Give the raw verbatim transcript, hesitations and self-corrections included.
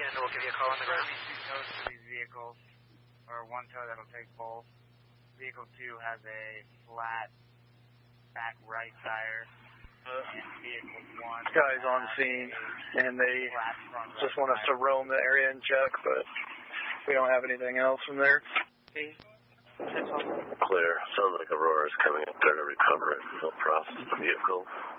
and we'll give you a call on the ground. Two tows for these vehicles, or one tow that'll take both. Vehicle two has a flat back right tire, and vehicle one guys on scene, and they just want us to roam the area and check, but we don't have anything else from there. Clear. Sounds like Aurora's coming up there to recover it and they'll process the vehicle.